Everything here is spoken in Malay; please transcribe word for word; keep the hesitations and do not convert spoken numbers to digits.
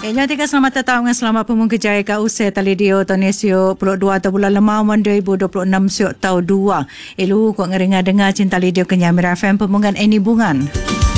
Eh, nyatikan selamat datang dengan selamat pemun kejaya ka usai talidio tahun siok puluh dua atau bulan Lemawan dua ribu dua puluh enam siok tahun dua. Elu kok ngeringa dengar cinta lidio kenyamira F M pemungan Eni Bungan.